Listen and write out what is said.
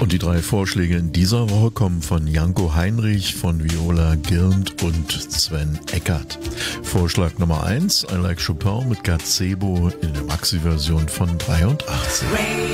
Und die 3 Vorschläge in dieser Woche kommen von Janko Heinrich, von Viola Gilnd und Sven Eckert. Vorschlag Nummer 1, I Like Chopin mit Gazebo in der Maxi-Version von 83.